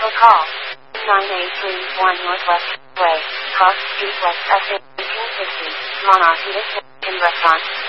Commercial call. 9831 Northwest Way, Cross Street West, SA 1850, Monarch, Restaurant.